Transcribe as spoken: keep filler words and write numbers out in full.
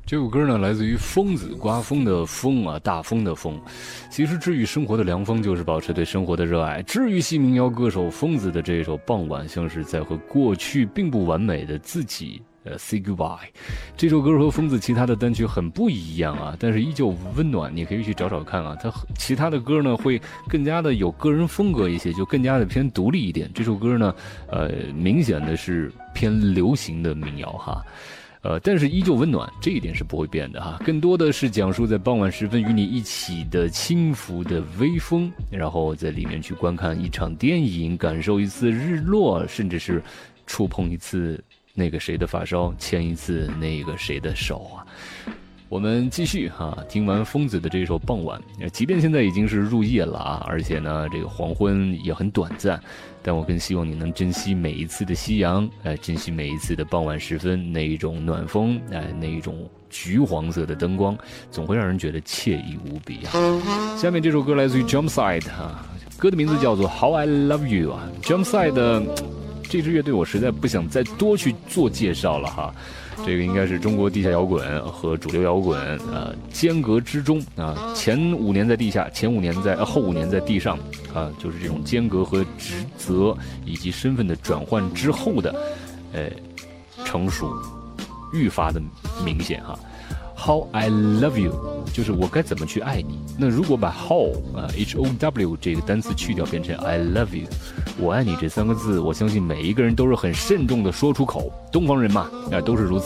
这首歌呢，来自于疯子，刮风的风啊，大风的风。其实治愈生活的良方就是保持对生活的热爱。治愈系民谣歌手疯子的这首《傍晚》，像是在和过去并不完美的自己呃 say goodbye。这首歌和疯子其他的单曲很不一样啊，但是依旧温暖，你可以去找找看啊。他其他的歌呢会更加的有个人风格一些，就更加的偏独立一点。这首歌呢，呃，明显的是偏流行的民谣哈。呃，但是依旧温暖，这一点是不会变的哈。更多的是讲述在傍晚时分与你一起的轻拂的微风，然后在里面去观看一场电影，感受一次日落，甚至是触碰一次那个谁的发梢，牵一次那个谁的手啊。我们继续哈，听完疯子的这首《傍晚》，即便现在已经是入夜了啊，而且呢，这个黄昏也很短暂，但我更希望你能珍惜每一次的夕阳，哎，珍惜每一次的傍晚时分那一种暖风，哎，那一种橘黄色的灯光，总会让人觉得惬意无比啊。下面这首歌来自于 Jumpside 哈，歌的名字叫做 How I Love You 啊。Jumpside 的这支乐队我实在不想再多去做介绍了哈。这个应该是中国地下摇滚和主流摇滚呃间隔之中啊，前五年在地下，前五年在、呃、后五年在地上啊，就是这种间隔和职责以及身份的转换之后的，呃，成熟愈发的明显哈。How I love you， 就是我该怎么去爱你。那如果把 how 啊 H O W 这个单词去掉，变成 I love you， 我爱你这三个字，我相信每一个人都是很慎重的说出口。东方人嘛，啊、呃，都是如此。